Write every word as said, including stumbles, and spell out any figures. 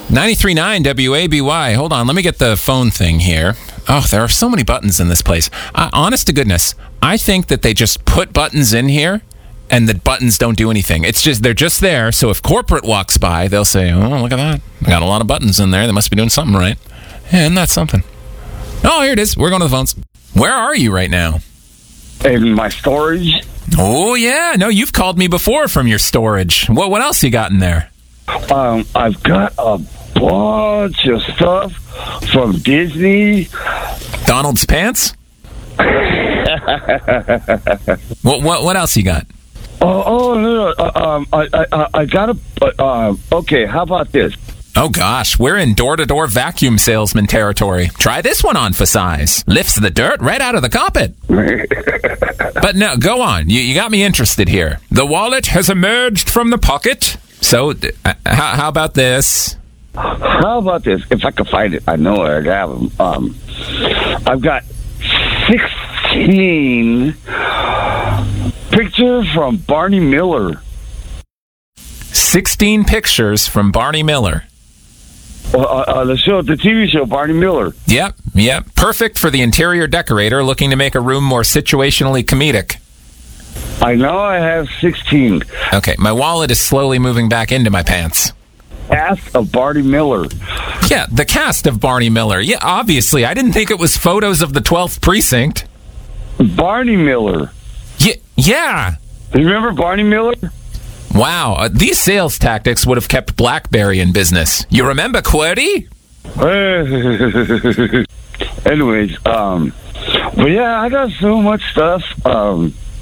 ninety-three point nine W A B Y. Hold on, let me get the phone thing here. Oh, there are so many buttons in this place. Uh, honest to goodness, I think that they just put buttons in here and the buttons don't do anything. It's just, they're just there, so if corporate walks by, they'll say, oh, look at that. Got a lot of buttons in there. They must be doing something right. Yeah, isn't that something? Oh, here it is. We're going to the phones. Where are you right now? In my storage. Oh, yeah. No, you've called me before from your storage. What, what else you got in there? Um, I've got a bunch of stuff from Disney. Donald's pants? what, what what else you got? Oh, oh no, no. Uh, um, I, I, I got a. Uh, um, okay, how about this? Oh gosh, we're in door-to-door vacuum salesman territory. Try this one on for size. Lifts the dirt right out of the carpet. But no, go on. You, you got me interested here. The wallet has emerged from the pocket. So, uh, how, how about this? How about this? If I can find it, I know I have them. Um, I've got sixteen pictures from Barney Miller. sixteen pictures from Barney Miller. Uh, uh, the show, the T V show, Barney Miller. Yep, yep. Perfect for the interior decorator looking to make a room more situationally comedic. I know I have sixteen. Okay, my wallet is slowly moving back into my pants. Cast of Barney Miller. Yeah, the cast of Barney Miller. Yeah, obviously. I didn't think it was photos of the twelfth precinct. Barney Miller. Yeah, yeah. Remember Barney Miller? Wow, uh, these sales tactics would have kept BlackBerry in business. You remember QWERTY? Anyways, um, but yeah, I got so much stuff. Um,